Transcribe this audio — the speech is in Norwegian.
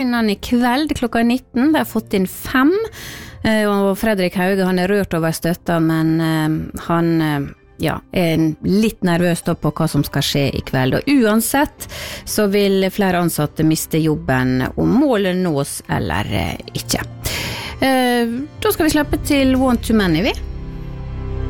Innan I kveld klokka 19, det har fått inn 5, og Fredrik Hauge, han rørt over støtta, men han litt nervøs da på hva som skal skje I kveld. Og uansett så vil flere ansatte miste jobben om målet nås eller ikke. Da skal vi slippe til One Too Many, vi.